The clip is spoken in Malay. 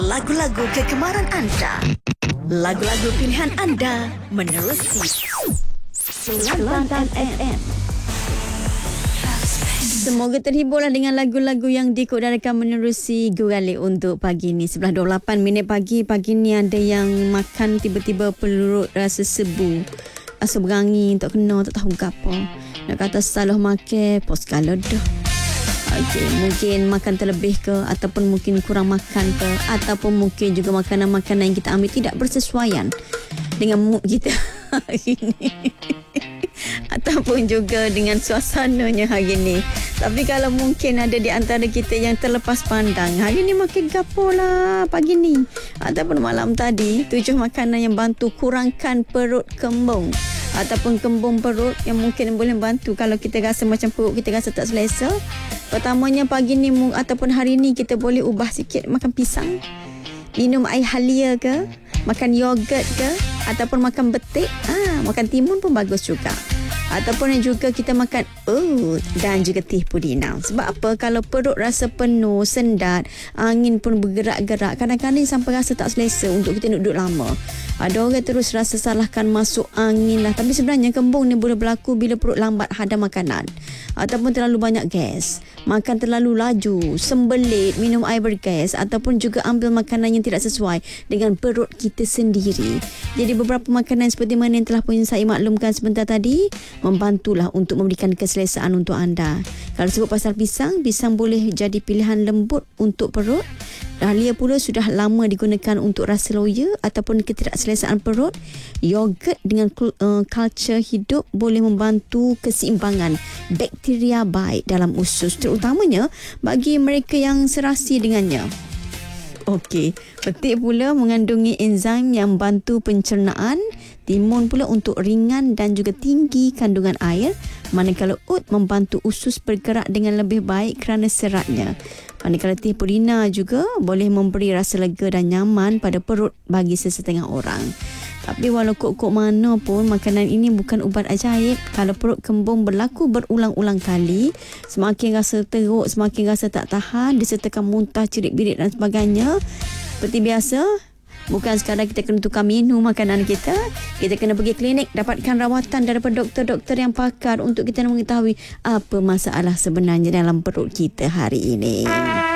Lagu-lagu kegemaran anda, lagu-lagu pilihan anda menerusi Kelantan FM. Semoga terhiburlah dengan lagu-lagu yang dikodarkan menerusi Guralik untuk pagi ni. 11.28 minit pagi ni ada yang makan tiba-tiba perut rasa sebu, rasa berangi, tak kena, tak tahu apa. Nak kata salah makan, pos kalau dah. Okey, mungkin makan terlebih ke, ataupun mungkin kurang makan ke, ataupun mungkin juga makanan-makanan yang kita ambil tidak bersesuaian dengan mood kita hari ni. Ataupun juga dengan suasananya hari ni. Tapi kalau mungkin ada di antara kita yang terlepas pandang, hari ni makan gapo lah pagi ni, ataupun malam tadi, 7 makanan yang bantu kurangkan perut kembung ataupun kembung perut yang mungkin boleh bantu kalau kita rasa macam perut kita rasa tak selesa. Pertamanya pagi ni ataupun hari ni kita boleh ubah sikit, makan pisang, minum air halia ke, makan yogurt ke, ataupun makan betik, makan timun pun bagus juga. Ataupun juga kita makan oat dan juga teh pudina. Sebab apa? Kalau perut rasa penuh, sendat, angin pun bergerak-gerak, kadang-kadang sampai rasa tak selesa untuk kita duduk lama. Ada orang terus rasa salahkan masuk angin lah. Tapi sebenarnya kembung ni boleh berlaku bila perut lambat hadam makanan, ataupun terlalu banyak gas, makan terlalu laju, sembelit, minum air bergas, ataupun juga ambil makanan yang tidak sesuai dengan perut kita sendiri. Jadi beberapa makanan seperti mana yang telah pun saya maklumkan sebentar tadi membantulah untuk memberikan keselesaan untuk anda. Kalau sebut pasal pisang boleh jadi pilihan lembut untuk perut. Dahlia pula sudah lama digunakan untuk rasa loya ataupun ketidakselesaan perut. Yogurt dengan kultur hidup boleh membantu keseimbangan bakteria baik dalam usus, terutamanya bagi mereka yang serasi dengannya. Okey, petik pula mengandungi enzim yang bantu pencernaan. Timun pula untuk ringan dan juga tinggi kandungan air, manakala oat membantu usus bergerak dengan lebih baik kerana seratnya. Manakala teh pudina juga boleh memberi rasa lega dan nyaman pada perut bagi sesetengah orang. Tapi walau kok mana pun, makanan ini bukan ubat ajaib. Kalau perut kembung berlaku berulang-ulang kali, semakin rasa teruk, semakin rasa tak tahan, disertakan muntah, cerit-birit dan sebagainya, seperti biasa, bukan sekadar kita kena tukar menu makanan kita kena pergi klinik, dapatkan rawatan daripada doktor-doktor yang pakar untuk kita mengetahui apa masalah sebenarnya dalam perut kita hari ini.